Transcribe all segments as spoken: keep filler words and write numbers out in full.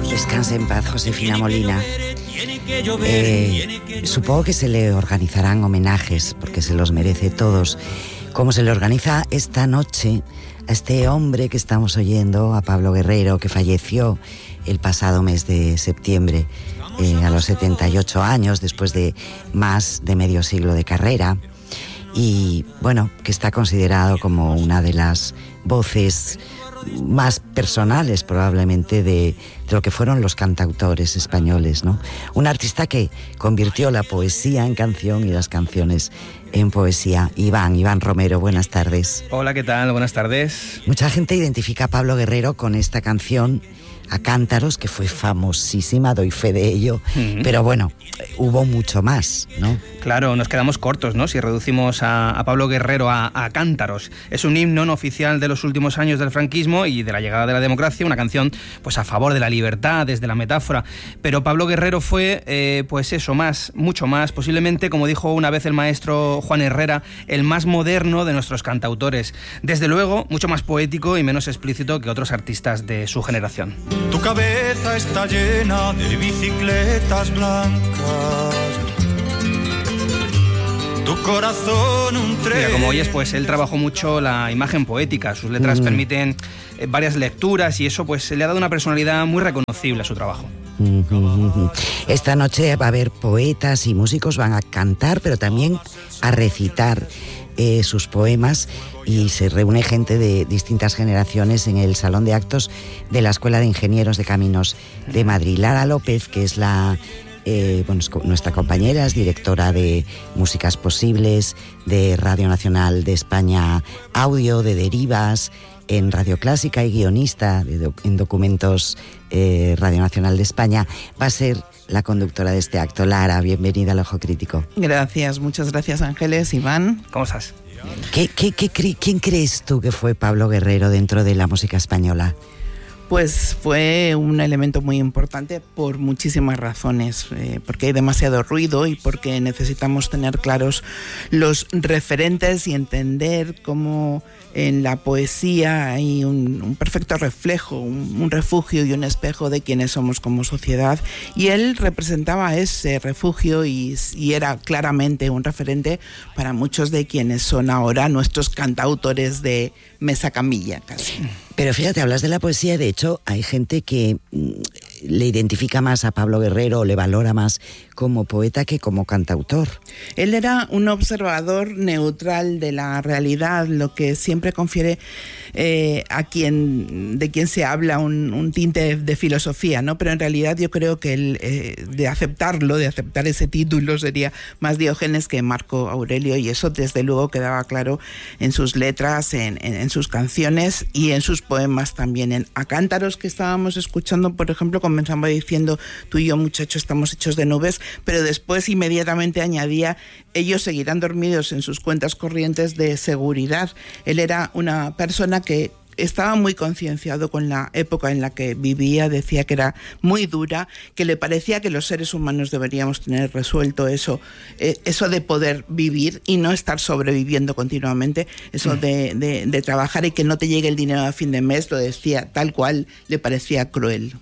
Descanse en paz, Josefina Molina. Eh, supongo que se le organizarán homenajes, porque se los merece todos, como se le organiza esta noche a este hombre que estamos oyendo, a Pablo Guerrero, que falleció el pasado mes de septiembre, eh, a los setenta y ocho años, después de más de medio siglo de carrera, y bueno, que está considerado como una de las voces más personales probablemente de, de lo que fueron los cantautores españoles, ¿no? Un artista que convirtió la poesía en canción y las canciones en poesía. Iván, Iván Romero, buenas tardes. Hola, ¿qué tal? Buenas tardes. Mucha gente identifica a Pablo Guerrero con esta canción, A Cántaros, que fue famosísima, doy fe de ello, uh-huh. Pero bueno, hubo mucho más, ¿no? Claro, nos quedamos cortos, ¿no? Si reducimos a, a Pablo Guerrero a, a Cántaros. Es un himno no oficial de los últimos años del franquismo y de la llegada de la democracia, una canción pues a favor de la libertad, desde la metáfora. Pero Pablo Guerrero fue, eh, pues eso, más, mucho más, posiblemente, como dijo una vez el maestro Juan Herrera, el más moderno de nuestros cantautores. Desde luego, mucho más poético y menos explícito que otros artistas de su generación. Tu cabeza está llena de bicicletas blancas. Tu corazón un tren. Mira, como oyes, pues él trabajó mucho la imagen poética. Sus letras mm. permiten eh, varias lecturas y eso pues le ha dado una personalidad muy reconocible a su trabajo. Esta noche va a haber poetas y músicos, van a cantar, pero también a recitar eh, sus poemas, y se reúne gente de distintas generaciones en el Salón de Actos de la Escuela de Ingenieros de Caminos de Madrid. Lara López, que es la eh, bueno, nuestra compañera, es directora de Músicas Posibles, de Radio Nacional de España Audio, de Derivas en Radio Clásica, y guionista de doc- en Documentos eh, Radio Nacional de España, va a ser la conductora de este acto. Lara, bienvenida al Ojo Crítico. Gracias, muchas gracias, Ángeles. Iván, ¿cómo estás? ¿Qué, qué, qué, ¿Quién crees tú que fue Pablo Guerrero dentro de la música española? Pues fue un elemento muy importante por muchísimas razones, eh, porque hay demasiado ruido y porque necesitamos tener claros los referentes y entender cómo en la poesía hay un, un perfecto reflejo, un, un refugio y un espejo de quienes somos como sociedad, y él representaba ese refugio y, y era claramente un referente para muchos de quienes son ahora nuestros cantautores de mesa camilla casi. Pero fíjate, hablas de la poesía, de hecho hay gente que mm, le identifica más a Pablo Guerrero o le valora más como poeta que como cantautor. Él era un observador neutral de la realidad, lo que siempre confiere eh, a quien de quien se habla un, un tinte de filosofía, ¿no? Pero en realidad yo creo que él, eh, de aceptarlo, de aceptar ese título, sería más Diógenes que Marco Aurelio, y eso desde luego quedaba claro en sus letras, en, en, en sus canciones y en sus poemas también. En A Cántaros, que estábamos escuchando, por ejemplo, comenzaba diciendo: tú y yo, muchachos, estamos hechos de nubes, pero después inmediatamente añadía: ellos seguirán dormidos en sus cuentas corrientes de seguridad. Él era una persona que estaba muy concienciado con la época en la que vivía, decía que era muy dura, que le parecía que los seres humanos deberíamos tener resuelto eso, eh, eso de poder vivir y no estar sobreviviendo continuamente, eso de, de, de trabajar y que no te llegue el dinero a fin de mes, lo decía tal cual, le parecía cruel.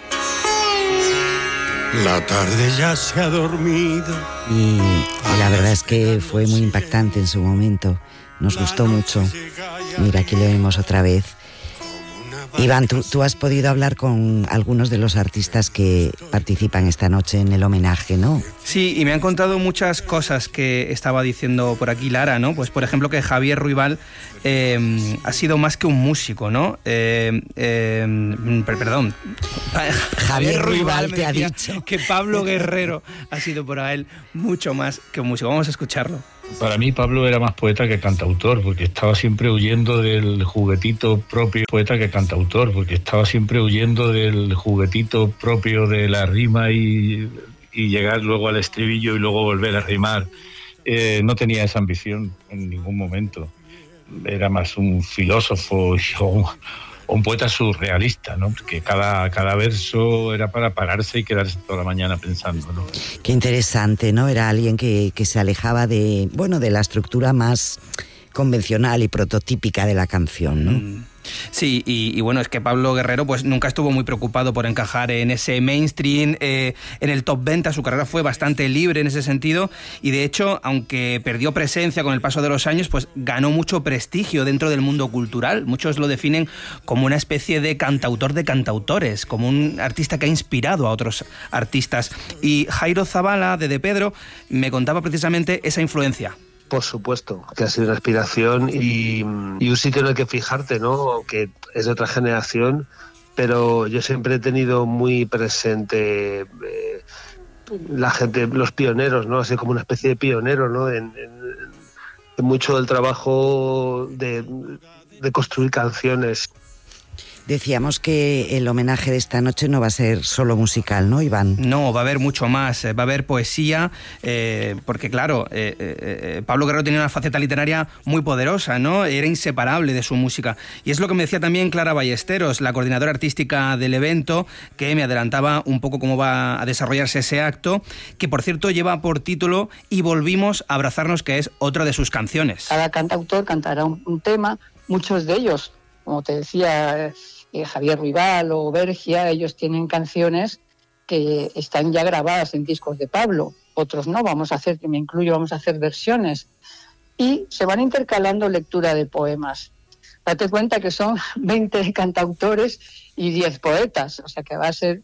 La tarde ya se ha dormido. Y, y la verdad es que fue muy impactante en su momento. Nos gustó mucho. Mira, aquí lo vemos otra vez. Iván, ¿tú, tú has podido hablar con algunos de los artistas que participan esta noche en el homenaje, ¿no? Sí, y me han contado muchas cosas que estaba diciendo por aquí Lara, ¿no? Pues, por ejemplo, que Javier Ruibal eh, ha sido más que un músico, ¿no? Eh, eh, perdón. Javier Ruibal te ha dicho que Pablo Guerrero ha sido para él mucho más que un músico. Vamos a escucharlo. Para mí Pablo era más poeta que cantautor, porque estaba siempre huyendo del juguetito propio, poeta que cantautor, porque estaba siempre huyendo del juguetito propio de la rima y, y llegar luego al estribillo y luego volver a rimar. Eh, no tenía esa ambición en ningún momento. Era más un filósofo o un, un poeta surrealista, ¿no? Porque cada, cada verso era para pararse y quedarse toda la mañana pensando, ¿no? Qué interesante, ¿no? Era alguien que, que se alejaba de, bueno, de la estructura más convencional y prototípica de la canción, ¿no? Mm. Sí, y, y bueno, es que Pablo Guerrero pues nunca estuvo muy preocupado por encajar en ese mainstream, eh, en el top venta. Su carrera fue bastante libre en ese sentido y de hecho, aunque perdió presencia con el paso de los años, pues ganó mucho prestigio dentro del mundo cultural. Muchos lo definen como una especie de cantautor de cantautores, como un artista que ha inspirado a otros artistas. Y Jairo Zabala, de De Pedro, me contaba precisamente esa influencia. Por supuesto, que ha sido una inspiración y, y un sitio en el que fijarte, ¿no? Aunque es de otra generación, pero yo siempre he tenido muy presente eh, la gente, los pioneros, ¿no? Así como una especie de pionero, ¿no? En, en, en mucho del trabajo de, de construir canciones. Decíamos que el homenaje de esta noche no va a ser solo musical, ¿no, Iván? No, va a haber mucho más, va a haber poesía, eh, porque claro, eh, eh, Pablo Guerrero tenía una faceta literaria muy poderosa, ¿no? Era inseparable de su música. Y es lo que me decía también Clara Ballesteros, la coordinadora artística del evento, que me adelantaba un poco cómo va a desarrollarse ese acto, que por cierto lleva por título Y volvimos a abrazarnos, que es otra de sus canciones. Cada cantautor cantará un, un tema, muchos de ellos, como te decía eh, Javier Ruibal o Bergia, ellos tienen canciones que están ya grabadas en discos de Pablo, otros no, vamos a hacer, que me incluyo, vamos a hacer versiones, y se van intercalando lectura de poemas. Date cuenta que son veinte cantautores y diez poetas, o sea que va a ser